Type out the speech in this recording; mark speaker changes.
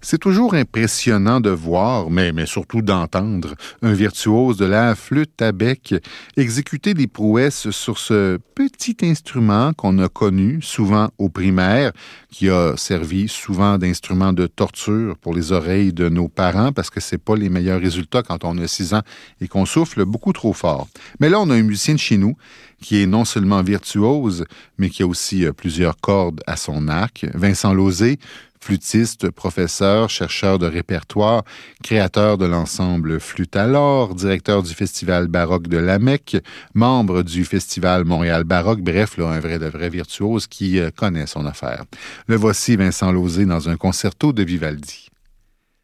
Speaker 1: C'est toujours impressionnant de voir, mais surtout d'entendre, un virtuose de la flûte à bec exécuter des prouesses sur ce petit instrument qu'on a connu souvent au primaire, qui a servi souvent d'instrument de torture pour les oreilles de nos parents parce que c'est pas les meilleurs résultats quand on a 6 ans et qu'on souffle beaucoup trop fort. Mais là, on a un musicien de chez nous qui est non seulement virtuose, mais qui a aussi plusieurs cordes à son arc. Vincent Lauzé, flûtiste, professeur, chercheur de répertoire, créateur de l'ensemble Flûte à l'or, directeur du Festival baroque de Lamec, membre du Festival Montréal baroque, bref, là, un vrai de vrai virtuose qui connaît son affaire. Le voici Vincent Lauzé dans un concerto de Vivaldi.